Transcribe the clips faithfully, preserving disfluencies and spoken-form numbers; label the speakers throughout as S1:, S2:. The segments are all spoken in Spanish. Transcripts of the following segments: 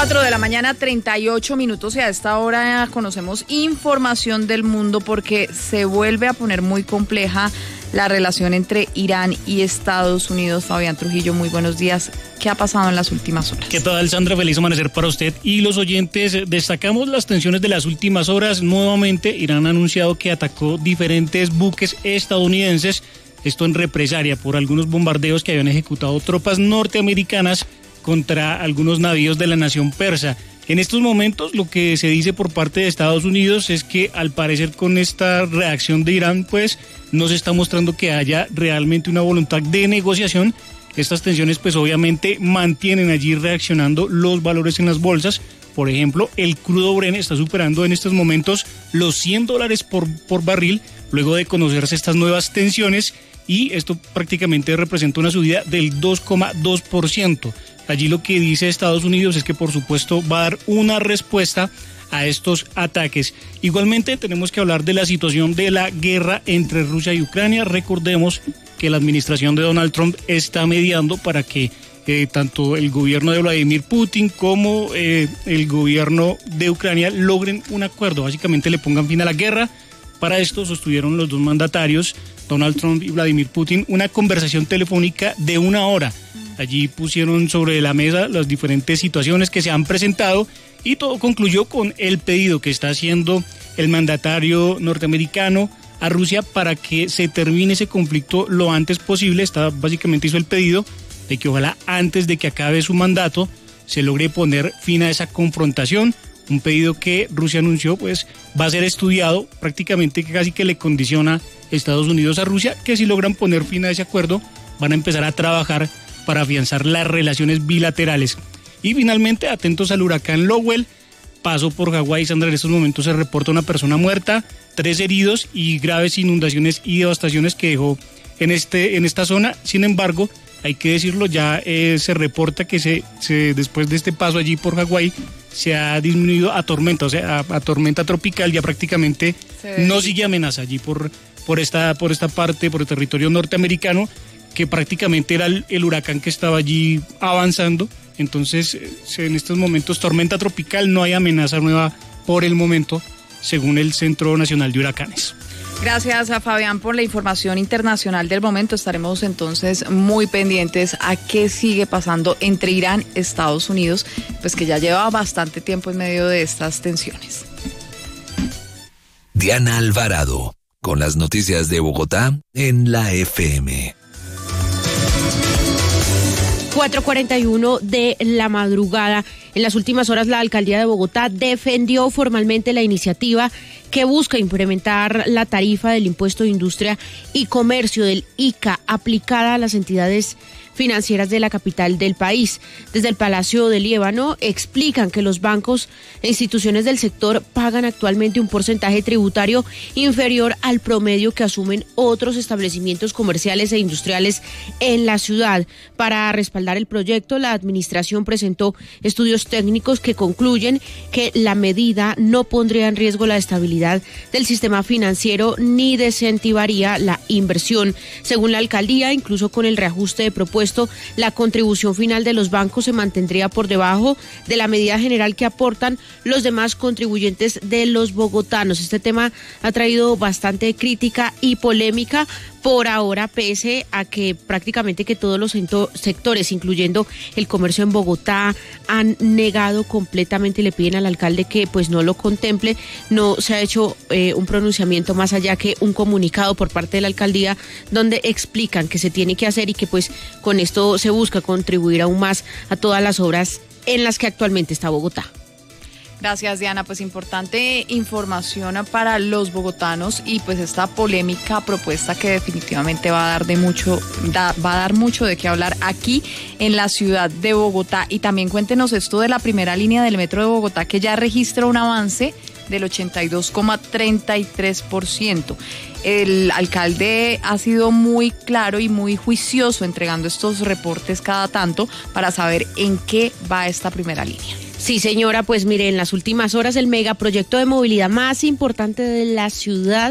S1: cuatro de la mañana, treinta y ocho minutos, y a esta hora conocemos información del mundo porque se vuelve a poner muy compleja la relación entre Irán y Estados Unidos. Fabián Trujillo, muy buenos días. ¿Qué ha pasado en las últimas horas?
S2: ¿Qué tal, Sandra? Feliz amanecer para usted y los oyentes. Destacamos las tensiones de las últimas horas. Nuevamente, Irán ha anunciado que atacó diferentes buques estadounidenses, esto en represalia por algunos bombardeos que habían ejecutado tropas norteamericanas contra algunos navíos de la nación persa. En estos momentos lo que se dice por parte de Estados Unidos es que al parecer con esta reacción de Irán pues no se está mostrando que haya realmente una voluntad de negociación. Estas tensiones pues obviamente mantienen allí reaccionando los valores en las bolsas. Por ejemplo, el crudo Brent está superando en estos momentos los cien dólares por, por barril luego de conocerse estas nuevas tensiones, y esto prácticamente representa una subida del dos coma dos por ciento. Allí lo que dice Estados Unidos es que por supuesto va a dar una respuesta a estos ataques. Igualmente tenemos que hablar de la situación de la guerra entre Rusia y Ucrania. Recordemos que la administración de Donald Trump está mediando para que eh, tanto el gobierno de Vladimir Putin como eh, el gobierno de Ucrania logren un acuerdo, básicamente le pongan fin a la guerra. Para esto sostuvieron los dos mandatarios, Donald Trump y Vladimir Putin, una conversación telefónica de una hora. Allí pusieron sobre la mesa las diferentes situaciones que se han presentado y todo concluyó con el pedido que está haciendo el mandatario norteamericano a Rusia para que se termine ese conflicto lo antes posible. Está, básicamente hizo el pedido de que ojalá antes de que acabe su mandato se logre poner fin a esa confrontación. Un pedido que Rusia anunció pues va a ser estudiado, prácticamente casi que le condiciona Estados Unidos a Rusia, que si logran poner fin a ese acuerdo van a empezar a trabajar para afianzar las relaciones bilaterales. Y finalmente, atentos al huracán Lowell, pasó por Hawái. Sandra, en estos momentos se reporta una persona muerta, tres heridos y graves inundaciones y devastaciones que dejó en, este, en esta zona. Sin embargo, hay que decirlo, ya eh, se reporta que se, se después de este paso allí por Hawái se ha disminuido a tormenta, o sea, a, a tormenta tropical, ya prácticamente no sigue amenaza allí por, por, esta, por esta parte, por el territorio norteamericano, que prácticamente era el, el huracán que estaba allí avanzando. Entonces, en estos momentos, tormenta tropical, no hay amenaza nueva por el momento, según el Centro Nacional de Huracanes.
S1: Gracias a Fabián por la información internacional del momento. Estaremos entonces muy pendientes a qué sigue pasando entre Irán y Estados Unidos, pues que ya lleva bastante tiempo en medio de estas tensiones.
S3: Diana Alvarado, con las noticias de Bogotá en la F M.
S4: cuatro cuarenta y uno de la madrugada. En las últimas horas, la alcaldía de Bogotá defendió formalmente la iniciativa que busca implementar la tarifa del impuesto de industria y comercio del I C A aplicada a las entidades financieras de la capital del país. Desde el Palacio de Líbano explican que los bancos e instituciones del sector pagan actualmente un porcentaje tributario inferior al promedio que asumen otros establecimientos comerciales e industriales en la ciudad. Para respaldar el proyecto, la administración presentó estudios técnicos que concluyen que la medida no pondría en riesgo la estabilidad del sistema financiero ni desincentivaría la inversión. Según la alcaldía, incluso con el reajuste de propuesto, la contribución final de los bancos se mantendría por debajo de la medida general que aportan los demás contribuyentes de los bogotanos. Este tema ha traído bastante crítica y polémica por ahora, pese a que prácticamente que todos los sectores, incluyendo el comercio en Bogotá, han negado completamente y le piden al alcalde que pues no lo contemple. No se ha hecho eh, un pronunciamiento más allá que un comunicado por parte de la alcaldía donde explican que se tiene que hacer y que pues con esto se busca contribuir aún más a todas las obras en las que actualmente está Bogotá.
S1: Gracias, Diana. Pues importante información para los bogotanos y pues esta polémica propuesta que definitivamente va a dar de mucho, da, va a dar mucho de qué hablar aquí en la ciudad de Bogotá. Y también cuéntenos esto de la primera línea del metro de Bogotá, que ya registra un avance del ochenta y dos coma treinta y tres por ciento. El alcalde ha sido muy claro y muy juicioso entregando estos reportes cada tanto para saber en qué va esta primera línea.
S4: Sí, señora, pues mire, en las últimas horas el megaproyecto de movilidad más importante de la ciudad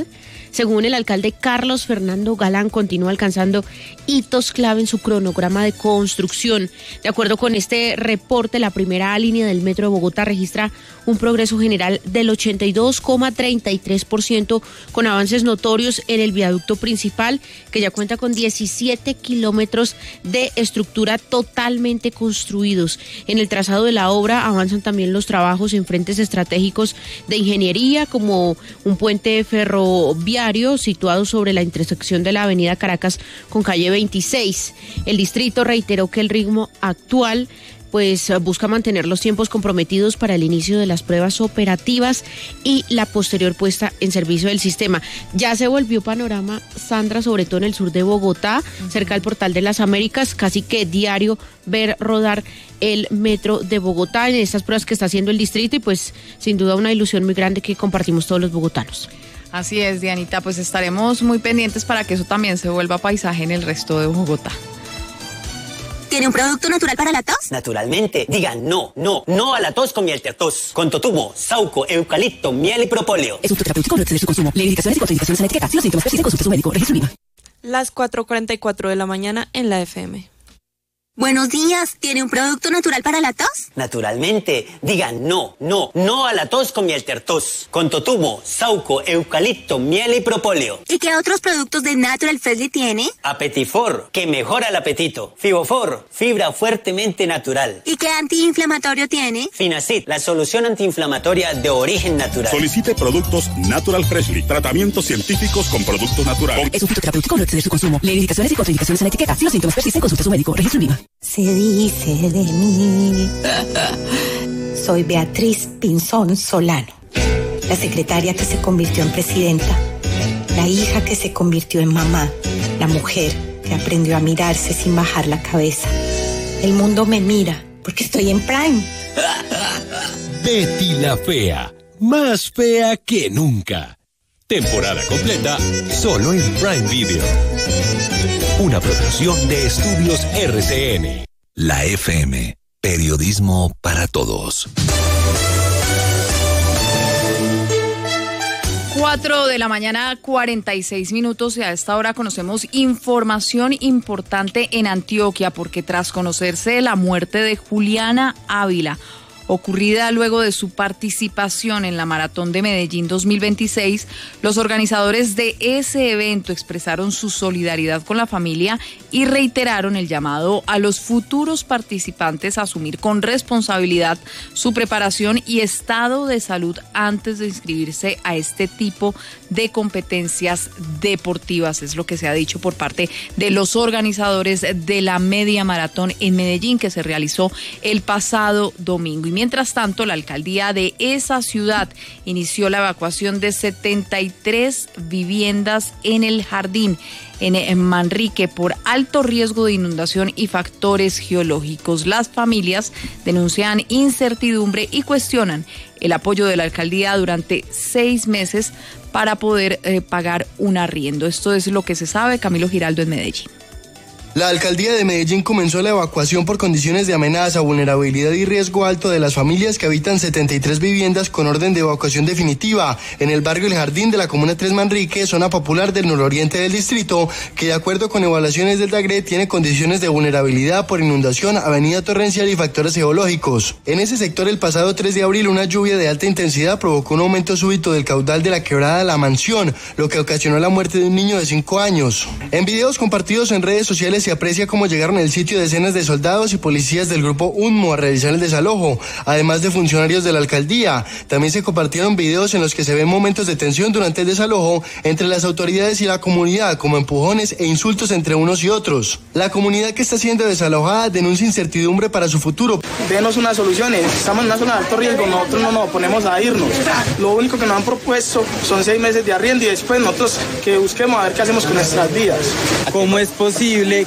S4: Según el alcalde Carlos Fernando Galán, continúa alcanzando hitos clave en su cronograma de construcción. De acuerdo con este reporte, la primera línea del Metro de Bogotá registra un progreso general del ochenta y dos coma treinta y tres por ciento, con avances notorios en el viaducto principal, que ya cuenta con diecisiete kilómetros de estructura totalmente construidos. En el trazado de la obra avanzan también los trabajos en frentes estratégicos de ingeniería, como un puente ferroviario situado sobre la intersección de la avenida Caracas con calle veintiséis. El distrito reiteró que el ritmo actual pues busca mantener los tiempos comprometidos para el inicio de las pruebas operativas y la posterior puesta en servicio del sistema. Ya se volvió panorama, Sandra, sobre todo en el sur de Bogotá, uh-huh. cerca del Portal de las Américas, casi que diario ver rodar el Metro de Bogotá en estas pruebas que está haciendo el distrito, y pues sin duda una ilusión muy grande que compartimos todos los bogotanos.
S1: Así es, Dianita, pues estaremos muy pendientes para que eso también se vuelva paisaje en el resto de Bogotá.
S5: ¿Tiene un producto natural para la tos?
S6: Naturalmente. Digan no, no, no a la tos con miel tertos. Con totumo, sauco, eucalipto, miel y propóleo.
S7: Es un fruto terapéutico, no excede su consumo. Lee indicaciones y contraindicaciones en la etiqueta. Si los síntomas persisten, consulte a su médico. Registro IVA.
S8: Las cuatro cuarenta y cuatro de la mañana en la F M.
S5: Buenos días, ¿tiene un producto natural para la tos?
S6: Naturalmente. Digan no, no, no a la tos con miel tertos. Con totumo, sauco, eucalipto, miel y propóleo.
S5: ¿Y qué otros productos de Natural Freshly tiene?
S6: Apetifor, que mejora el apetito. Fibofor, fibra fuertemente natural.
S5: ¿Y qué antiinflamatorio tiene?
S6: Finacid, la solución antiinflamatoria de origen natural.
S9: Solicite productos Natural Freshly, tratamientos científicos con productos naturales.
S7: Es un fruto terapéutico, no excede su consumo. Lee indicaciones y contraindicaciones en la etiqueta. Si los síntomas persisten, consulte a su médico. Registro IVA.
S10: Se dice de mí, soy Beatriz Pinzón Solano, la secretaria que se convirtió en presidenta, la hija que se convirtió en mamá, la mujer que aprendió a mirarse sin bajar la cabeza. El mundo me mira porque estoy en Prime.
S11: Betty la Fea, más fea que nunca. Temporada completa solo en Prime Video. Una producción de Estudios R C N.
S3: La F M, periodismo para todos.
S1: Cuatro de la mañana, cuarenta y seis minutos, y a esta hora conocemos información importante en Antioquia, porque tras conocerse la muerte de Juliana Ávila, ocurrida luego de su participación en la Maratón de Medellín dos mil veintiséis, los organizadores de ese evento expresaron su solidaridad con la familia y reiteraron el llamado a los futuros participantes a asumir con responsabilidad su preparación y estado de salud antes de inscribirse a este tipo de competencias deportivas. Es lo que se ha dicho por parte de los organizadores de la media maratón en Medellín, que se realizó el pasado domingo. Y mientras tanto, la alcaldía de esa ciudad inició la evacuación de setenta y tres viviendas en el Jardín, en Manrique, por alto riesgo de inundación y factores geológicos. Las familias denuncian incertidumbre y cuestionan el apoyo de la alcaldía durante seis meses para poder eh, pagar un arriendo. Esto es lo que se sabe. Camilo Giraldo en Medellín.
S12: La alcaldía de Medellín comenzó la evacuación por condiciones de amenaza, vulnerabilidad y riesgo alto de las familias que habitan setenta y tres viviendas con orden de evacuación definitiva en el barrio El Jardín de la comuna tres Manrique, zona popular del nororiente del distrito, que de acuerdo con evaluaciones del DAGRE tiene condiciones de vulnerabilidad por inundación, avenida torrencial y factores geológicos. En ese sector, el pasado tres de abril, una lluvia de alta intensidad provocó un aumento súbito del caudal de la quebrada La Mansión, lo que ocasionó la muerte de un niño de cinco años. En videos compartidos en redes sociales se aprecia cómo llegaron al sitio decenas de soldados y policías del grupo UNMO a realizar el desalojo, además de funcionarios de la alcaldía. También se compartieron videos en los que se ven momentos de tensión durante el desalojo entre las autoridades y la comunidad, como empujones e insultos entre unos y otros. La comunidad que está siendo desalojada denuncia incertidumbre para su futuro.
S13: Denos unas soluciones, estamos en una zona de alto riesgo, nosotros no nos oponemos a irnos. Lo único que nos han propuesto son seis meses de arriendo y después nosotros que busquemos a ver qué hacemos con nuestras vidas.
S14: ¿Cómo es posible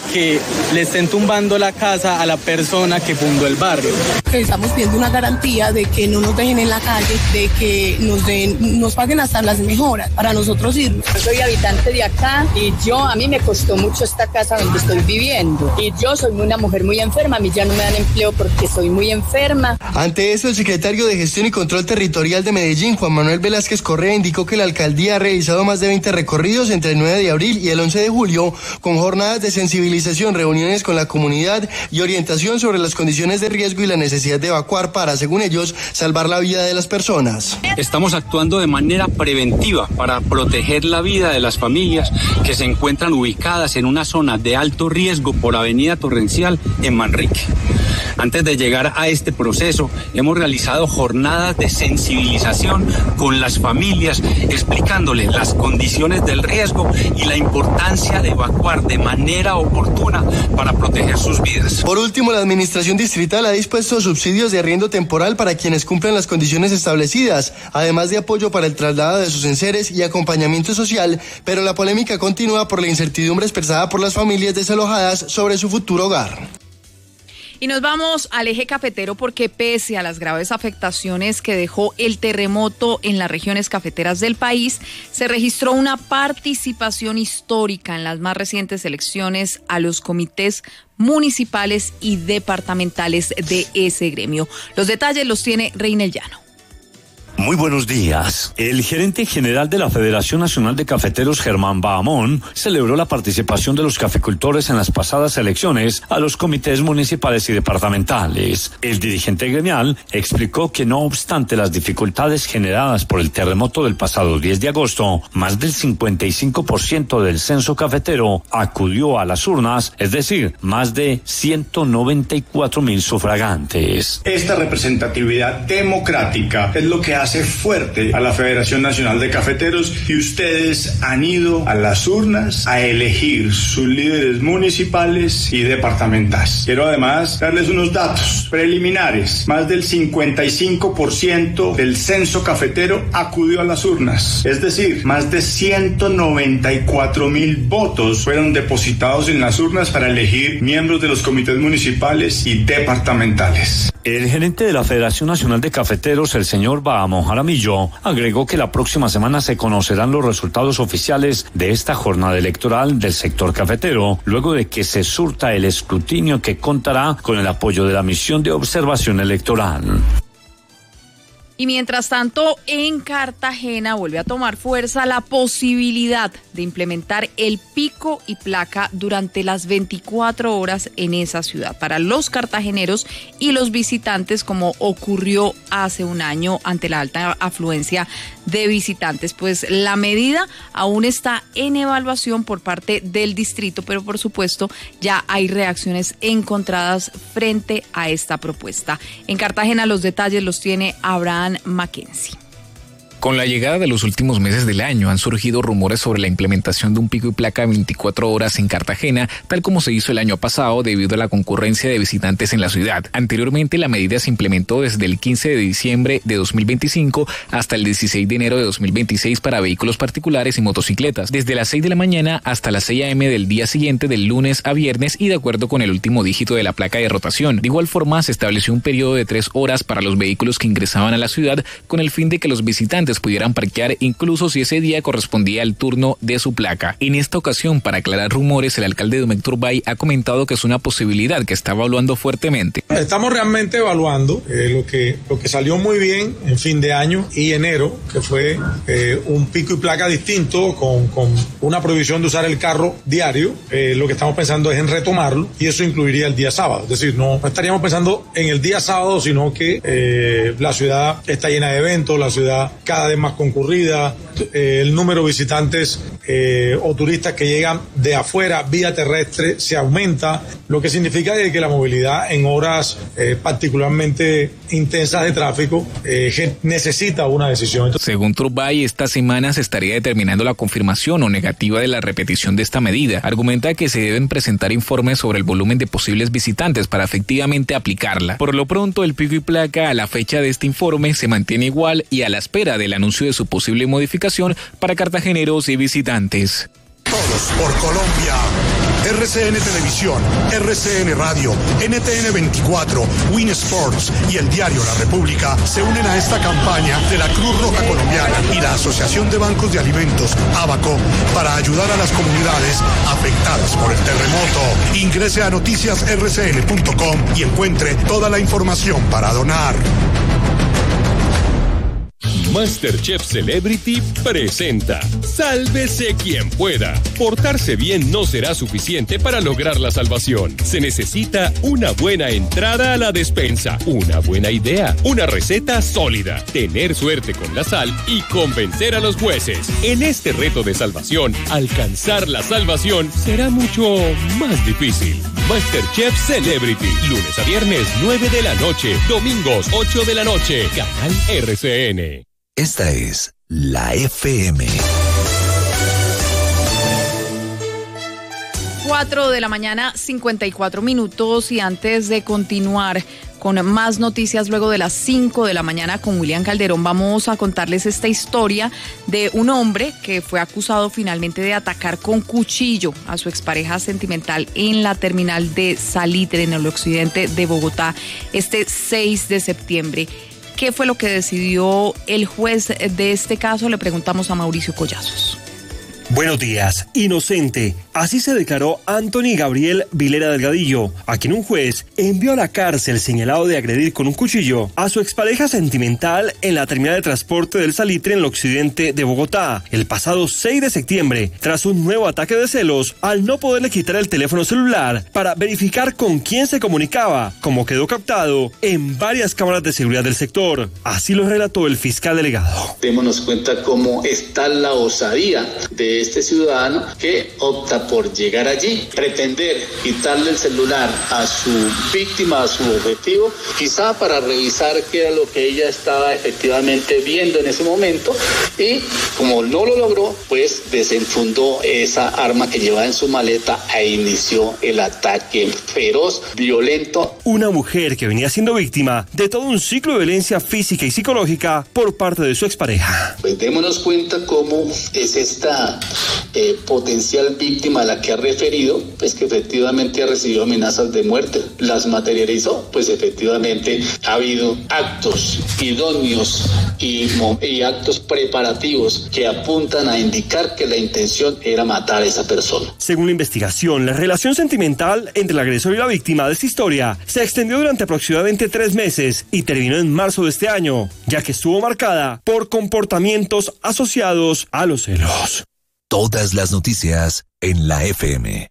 S13: que le estén tumbando la casa a la persona que fundó el barrio.
S14: Estamos pidiendo una garantía de que no nos dejen en la calle, de que nos den, nos paguen hasta las mejoras para nosotros irnos.
S15: Yo soy habitante de acá y yo, a mí me costó mucho esta casa donde estoy viviendo. Y yo soy una mujer muy enferma, a mí ya no me dan empleo porque soy muy enferma.
S12: Ante eso, el secretario de Gestión y Control Territorial de Medellín, Juan Manuel Velázquez Correa, indicó que la alcaldía ha realizado más de veinte recorridos entre el nueve de abril y el once de julio, con jornadas de sensibilización, reuniones con la comunidad y orientación sobre las condiciones de riesgo y la necesidad de evacuar para, según ellos, salvar la vida de las personas.
S16: Estamos actuando de manera preventiva para proteger la vida de las familias que se encuentran ubicadas en una zona de alto riesgo por Avenida Torrencial en Manrique. Antes de llegar a este proceso, hemos realizado jornadas de sensibilización con las familias, explicándoles las condiciones del riesgo y la importancia de evacuar de manera oportuna para proteger sus vidas.
S12: Por último, la administración distrital ha dispuesto subsidios de arriendo temporal para quienes cumplan las condiciones establecidas, además de apoyo para el traslado de sus enseres y acompañamiento social, pero la polémica continúa por la incertidumbre expresada por las familias desalojadas sobre su futuro hogar.
S1: Y nos vamos al eje cafetero porque pese a las graves afectaciones que dejó el terremoto en las regiones cafeteras del país, se registró una participación histórica en las más recientes elecciones a los comités municipales y departamentales de ese gremio. Los detalles los tiene Reinel Llano.
S17: Muy buenos días. El gerente general de la Federación Nacional de Cafeteros, Germán Bahamón, celebró la participación de los caficultores en las pasadas elecciones a los comités municipales y departamentales. El dirigente gremial explicó que no obstante las dificultades generadas por el terremoto del pasado diez de agosto, más del cincuenta y cinco por ciento del censo cafetero acudió a las urnas, es decir, más de ciento noventa y cuatro mil sufragantes.
S18: Esta representatividad democrática es lo que hace fuerte a la Federación Nacional de Cafeteros y ustedes han ido a las urnas a elegir sus líderes municipales y departamentales. Quiero además darles unos datos preliminares. Más del cincuenta y cinco por ciento del censo cafetero acudió a las urnas. Es decir, más de ciento noventa y cuatro mil votos fueron depositados en las urnas para elegir miembros de los comités municipales y departamentales.
S17: El gerente de la Federación Nacional de Cafeteros, el señor Bahamón Jaramillo, agregó que la próxima semana se conocerán los resultados oficiales de esta jornada electoral del sector cafetero, luego de que se surta el escrutinio que contará con el apoyo de la misión de observación electoral.
S1: Y mientras tanto, en Cartagena vuelve a tomar fuerza la posibilidad de implementar el pico y placa durante las veinticuatro horas en esa ciudad para los cartageneros y los visitantes, como ocurrió hace un año ante la alta afluencia de visitantes. Pues la medida aún está en evaluación por parte del distrito, pero por supuesto ya hay reacciones encontradas frente a esta propuesta. En Cartagena los detalles los tiene Abraham Mackenzie.
S19: Con la llegada de los últimos meses del año han surgido rumores sobre la implementación de un pico y placa de veinticuatro horas en Cartagena, tal como se hizo el año pasado debido a la concurrencia de visitantes en la ciudad. Anteriormente la medida se implementó desde el quince de diciembre de dos mil veinticinco hasta el dieciséis de enero de dos mil veintiséis para vehículos particulares y motocicletas, desde las seis de la mañana hasta las seis a eme del día siguiente, del lunes a viernes, y de acuerdo con el último dígito de la placa de rotación. De igual forma se estableció un periodo de tres horas para los vehículos que ingresaban a la ciudad, con el fin de que los visitantes pudieran parquear incluso si ese día correspondía al turno de su placa. En esta ocasión, para aclarar rumores, el alcalde Domecq Turbay ha comentado que es una posibilidad que está evaluando fuertemente.
S20: Estamos realmente evaluando eh, lo que lo que salió muy bien en fin de año y enero, que fue eh, un pico y placa distinto con, con una prohibición de usar el carro diario. Eh, lo que estamos pensando es en retomarlo y eso incluiría el día sábado. Es decir, no, no estaríamos pensando en el día sábado, sino que eh, la ciudad está llena de eventos, la ciudad cada vez más concurrida, eh, el número de visitantes eh, o turistas que llegan de afuera vía terrestre se aumenta, lo que significa que la movilidad en horas eh, particularmente intensas de tráfico eh, necesita una decisión.
S19: Según Turbay, esta semana se estaría determinando la confirmación o negativa de la repetición de esta medida. Argumenta que se deben presentar informes sobre el volumen de posibles visitantes para efectivamente aplicarla. Por lo pronto, el pico y placa a la fecha de este informe se mantiene igual y a la espera del anuncio de su posible modificación para cartageneros y visitantes.
S21: Todos por Colombia. R C N Televisión, R C N Radio, N T N veinticuatro, Win Sports y el diario La República se unen a esta campaña de la Cruz Roja Colombiana y la Asociación de Bancos de Alimentos, ABACO, para ayudar a las comunidades afectadas por el terremoto. Ingrese a noticias r c n punto com y encuentre toda la información para donar.
S22: MasterChef Celebrity presenta Sálvese quien pueda. Portarse bien no será suficiente para lograr la salvación. Se necesita una buena entrada a la despensa, una buena idea, una receta sólida, tener suerte con la sal y convencer a los jueces. En este reto de salvación, alcanzar la salvación será mucho más difícil. MasterChef Celebrity, lunes a viernes nueve de la noche, domingos ocho de la noche, canal R C N.
S3: Esta es la F M.
S1: cuatro de la mañana, cincuenta y cuatro minutos, y antes de continuar con más noticias luego de las cinco de la mañana con William Calderón, vamos a contarles esta historia de un hombre que fue acusado finalmente de atacar con cuchillo a su expareja sentimental en la terminal de Salitre, en el occidente de Bogotá, este seis de septiembre. ¿Qué fue lo que decidió el juez de este caso? Le preguntamos a Mauricio Collazos.
S23: Buenos días. Inocente. Así se declaró Anthony Gabriel Vilera Delgadillo, a quien un juez envió a la cárcel señalado de agredir con un cuchillo a su expareja sentimental en la terminal de transporte del Salitre en el occidente de Bogotá, el pasado seis de septiembre, tras un nuevo ataque de celos al no poderle quitar el teléfono celular para verificar con quién se comunicaba, como quedó captado en varias cámaras de seguridad del sector. Así lo relató el fiscal delegado.
S24: Démonos cuenta cómo está la osadía de este ciudadano que opta por llegar allí, pretender quitarle el celular a su víctima, a su objetivo, quizá para revisar qué era lo que ella estaba efectivamente viendo en ese momento, y como no lo logró, pues desenfundó esa arma que llevaba en su maleta e inició el ataque feroz, violento.
S23: Una mujer que venía siendo víctima de todo un ciclo de violencia física y psicológica por parte de su expareja.
S24: Pues démonos cuenta cómo es esta eh, potencial víctima a la que ha referido, pues que efectivamente ha recibido amenazas de muerte. Las materializó, pues efectivamente ha habido actos idóneos y, y actos preparativos que apuntan a indicar que la intención era matar a esa persona.
S23: Según la investigación, la relación sentimental entre el agresor y la víctima de esta historia se extendió durante aproximadamente tres meses y terminó en marzo de este año, ya que estuvo marcada por comportamientos asociados a los celos.
S3: Todas las noticias en la F M.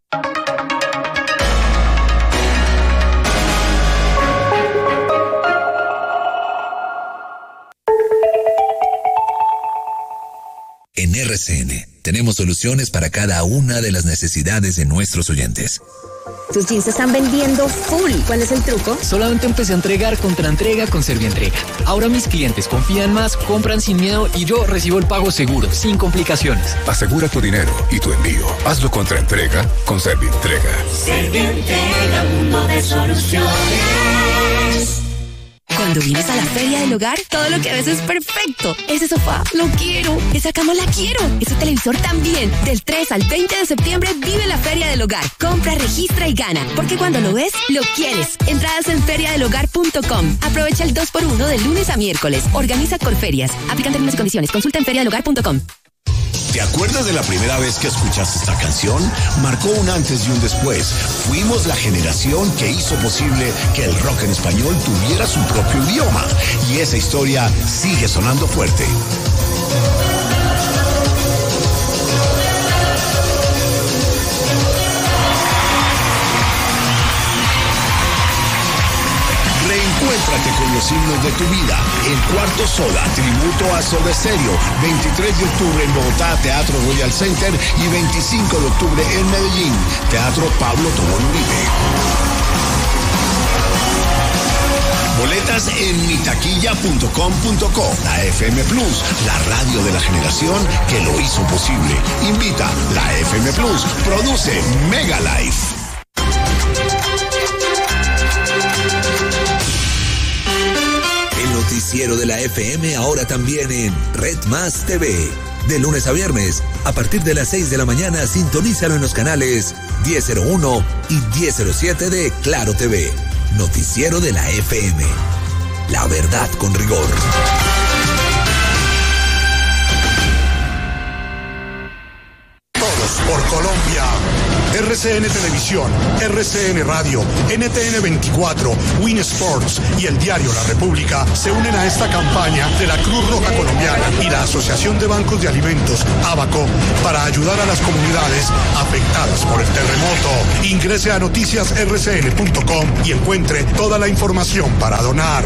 S3: En R C N tenemos soluciones para cada una de las necesidades de nuestros oyentes.
S25: Tus jeans se están vendiendo full. ¿Cuál es el truco?
S26: Solamente empecé a entregar contra entrega con Servientrega. Ahora mis clientes confían más, compran sin miedo y yo recibo el pago seguro, sin complicaciones.
S27: Asegura tu dinero y tu envío. Hazlo contra entrega con Servientrega.
S28: Servientrega, mundo de soluciones.
S25: Cuando vienes a la Feria del Hogar, todo lo que ves es perfecto. Ese sofá, lo quiero. Esa cama, la quiero. Ese televisor también. Del tres al veinte de septiembre, vive la Feria del Hogar. Compra, registra y gana. Porque cuando lo ves, lo quieres. Entradas en feria del hogar punto com. Aprovecha el dos por uno de lunes a miércoles. Organiza Corferias. Aplican términos y condiciones. Consulta en feria del hogar punto com.
S29: ¿Te acuerdas de la primera vez que escuchaste esta canción? Marcó un antes y un después. Fuimos la generación que hizo posible que el rock en español tuviera su propio idioma. Y esa historia sigue sonando fuerte. Reencuéntrate con los himnos de tu vida. El Cuarto Soda, tributo a Soda Stereo. veintitrés de octubre en Bogotá, Teatro Royal Center. Y veinticinco de octubre en Medellín, Teatro Pablo Tobón Uribe. Boletas en mi taquilla punto com punto co. La F M Plus, la radio de la generación que lo hizo posible. Invita la F M Plus. Produce Mega Life.
S3: El noticiero de la F M ahora también en Red Más T V. De lunes a viernes, a partir de las seis de la mañana, sintonízalo en los canales diez cero uno y diez cero siete de Claro T V. Noticiero de la F M. La verdad con rigor.
S21: Todos por Colombia. R C N Televisión, R C N Radio, N T N veinticuatro, Win Sports y el diario La República se unen a esta campaña de la Cruz Roja Colombiana y la Asociación de Bancos de Alimentos, ABACO, para ayudar a las comunidades afectadas por el terremoto. Ingrese a noticias r c n punto com y encuentre toda la información para donar.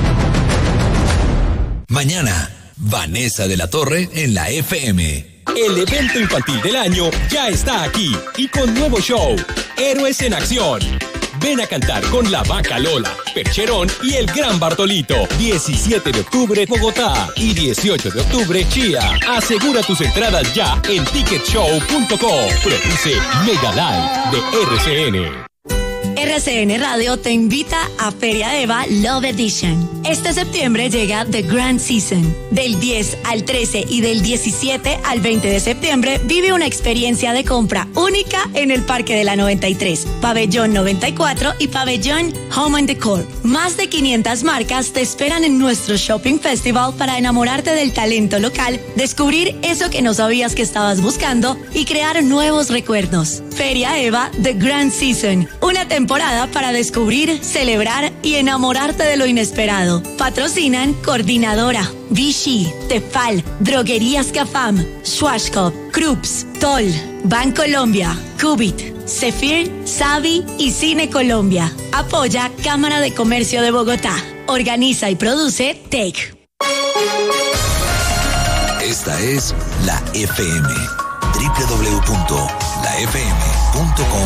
S3: Mañana, Vanessa de la Torre en la F M.
S22: El evento infantil del año ya está aquí y con nuevo show, Héroes en Acción. Ven a cantar con la Vaca Lola, Percherón y el Gran Bartolito. diecisiete de octubre, Bogotá y dieciocho de octubre, Chía. Asegura tus entradas ya en ticket show punto com. Produce Mega Live de R C N.
S25: R C N Radio te invita a Feria Eva Love Edition. Este septiembre llega The Grand Season. Del diez al trece y del diecisiete al veinte de septiembre vive una experiencia de compra única en el Parque de la noventa y tres, Pabellón noventa y cuatro y Pabellón Home and Decor. Más de quinientas marcas te esperan en nuestro Shopping Festival para enamorarte del talento local, descubrir eso que no sabías que estabas buscando y crear nuevos recuerdos. Feria Eva The Grand Season. Una temporada para descubrir, celebrar y enamorarte de lo inesperado. Patrocinan Coordinadora, Vichy, Tefal, Droguerías Cafam, Schwarzkopf, Krups, Toll, Bancolombia, Cubit, Zephyr, Savi y Cine Colombia. Apoya Cámara de Comercio de Bogotá. Organiza y produce T E C.
S3: Esta es la F M. doble u doble u doble u punto la f m punto com